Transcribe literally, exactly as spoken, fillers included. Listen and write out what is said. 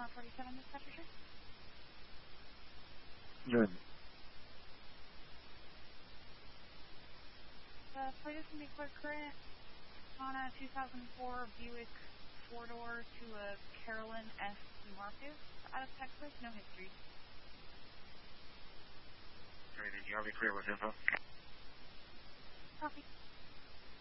uh, forty-seven dispatcher. Good. The plate is going to be clear current on a two thousand four Buick four-door to a Carolyn S. Marcus out of Texas, no history. Okay, did you already clear with info? Copy.